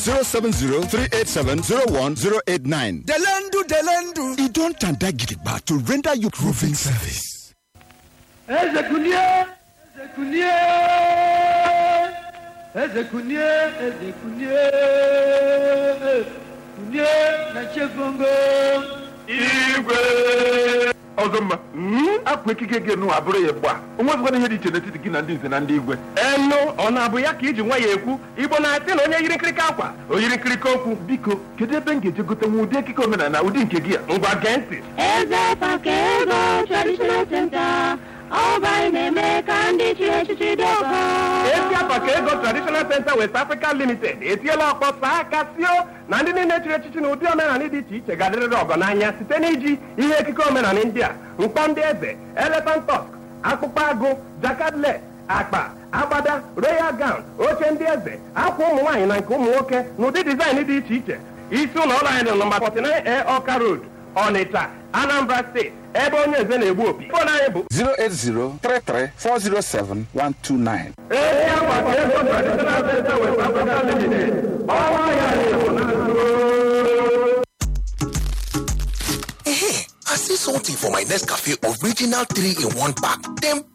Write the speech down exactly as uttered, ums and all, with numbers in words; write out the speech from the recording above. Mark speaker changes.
Speaker 1: zero seven zero, three eight seven, zero one zero eight nine.
Speaker 2: Delendu, Delendu.
Speaker 1: It don't turn that gidigba to render you roofing service.
Speaker 3: Ezekunie, Ezekunie, Ezekunie, Ezekunie, Kunie na Chevongo.
Speaker 4: Igwe. Ozoma, akwa ekike gị nụ abụrụ ya gba. Onwezikwana ihe dị iche n'etiti gị na ndị nze na ndị igwe.
Speaker 5: Enu, ọ na-abụ ya ka iji nwa ya ekwu, Igbo na-asị na onye yiri nkirika akwa, o yiri nkirika okwu.
Speaker 4: Biko, kedu ebe m ga-eje gote nwa ụdị ekike omenala ụdị nke gị a?
Speaker 5: Ngwa gee ntị.
Speaker 6: Eze Pakego Traditional Center, ọba na-eme ka ndị chi echichi dị ọkọ.
Speaker 5: Ezi Pakego Traditional Center West Africa Limited etiela ọkpọ saa aka sio na ndị niile chịrị echichi na ụdị omenala dị iche iche ga-adịrịrị ọgọ n'anya site n'iji ihe ekike omenala ndị a: mkpọ ndị eze, elephant tusk, akpụkpọ agụ, jakadle, akpa, agbada, royal gown, oche ndị eze, akwa ụmụ nwaanyị na nke ụmụ nwoke na ụdị dizaịn dị iche iche. Isi ụlọ ọrụ anyị dị nọmba forty-nine A Ọka Road, Ọnịcha, Anambra State, ebe onye eze na-egbu opi. Fon anyị bụ
Speaker 1: zero eight zero, three three four zero seven, one two nine.
Speaker 5: Ezi Pakego Traditional Center West Africa Limited. Ọnwa ya na-ewu na
Speaker 2: I see something for my Nescafe original three in one pack. Then